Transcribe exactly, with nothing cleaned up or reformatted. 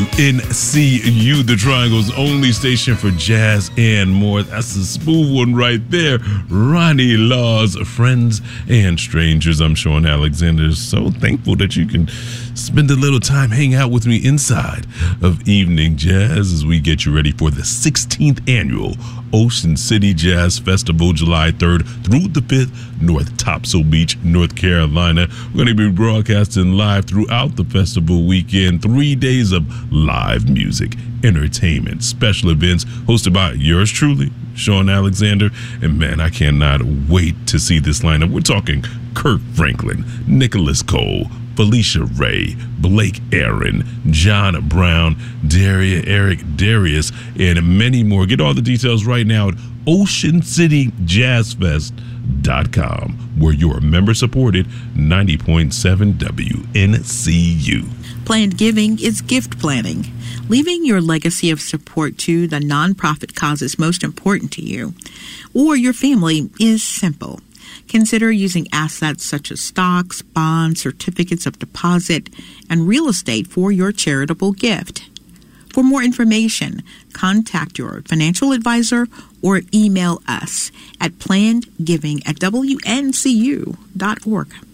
W N C U, the Triangle's only station for jazz and more. That's a smooth one right there. Ronnie Law's Friends and Strangers. I'm Sean Alexander. So thankful that you can spend a little time hanging out with me inside of Evening Jazz as we get you ready for the sixteenth annual Ocean City Jazz Festival, July third through the fifth, North Topsail Beach, North Carolina. We're going to be broadcasting live throughout the festival weekend. Three days of live music, entertainment, special events hosted by yours truly, Sean Alexander. And man, I cannot wait to see this lineup. We're talking Kirk Franklin, Nicholas Cole, Felicia Ray, Blake Aaron, John Brown, Daria, Eric Darius, and many more. Get all the details right now at ocean city jazz fest dot com, where you're member supported ninety point seven W N C U. Planned giving is gift planning. Leaving your legacy of support to the nonprofit causes most important to you or your family is simple. Consider using assets such as stocks, bonds, certificates of deposit, and real estate for your charitable gift. For more information, contact your financial advisor or email us at planned giving at W N C U dot org.